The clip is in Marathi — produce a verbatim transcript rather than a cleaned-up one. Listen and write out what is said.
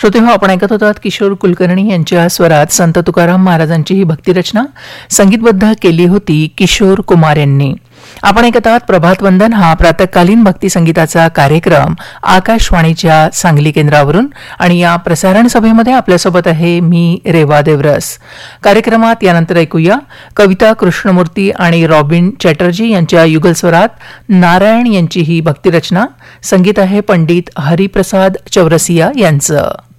श्रोतेहो, आपण ऐकत होतात किशोर कुलकर्णी यांच्या स्वरात संत तुकाराम महाराजांची ही भक्तिरचना संगीतबद्ध केली होती किशोर कुमार यांनी. आपण ऐकत आहात प्रभात वंदन हा प्रातःकालीन भक्ती संगीताचा कार्यक्रम आकाशवाणीच्या सांगली केंद्रावरून, आणि या प्रसारण सभेमध्ये आपल्यासोबत आहे मी रेवा देवरस. कार्यक्रमात यानंतर ऐकूया कविता कृष्णमूर्ती आणि रॉबिन चॅटर्जी यांच्या युगलस्वरात नारायण यांची ही भक्तिरचना. संगीत आहे पंडित हरिप्रसाद चौरसिया यांचं.